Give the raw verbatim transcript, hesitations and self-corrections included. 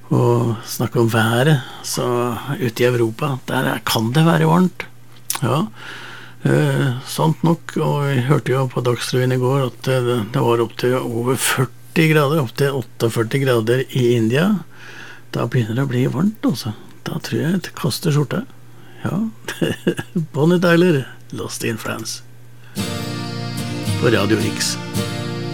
Og snakke om været, så ute i Europa, der kan det være varmt. Ja, eh, sant nok, og vi hørte jo på Dagsrevyen i går at det, det var opp til over førti grader, opp til førtiåtte grader i India. Da begynner det å bli varmt, altså. Da tror jeg det kaster skjorte. Ja, Bonnie Tyler, Lost in France. På Radio Riks.